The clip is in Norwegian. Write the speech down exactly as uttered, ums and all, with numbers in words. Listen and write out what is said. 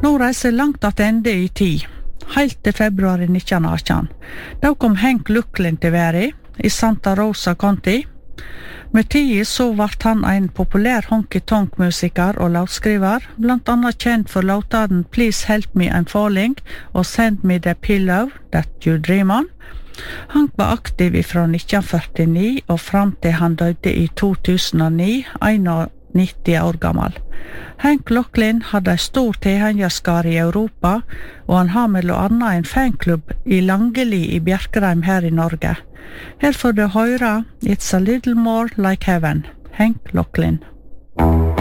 Nå reiser langt attende i tid, helt til februar nitten atten. Da kom Hank Locklin til verden i Santa Rosa County. Med tiden så vart han en populær honky-tonk-musiker og låtskriver, blant annet kjent for låtene Please Help Me I'm Falling og Send Me the Pillow That You Dream On. Hank var aktiv fra nitten førtini og fram til han døde i to tusen og ni, nittien år gammel. Hank Locklin hadde en stor tilhengerskare i Europa, og han har mellom annet en fanklubb i Langeli i Bjerkreim her i Norge. Her får du høre It's a Little More Like Heaven, Hank Locklin.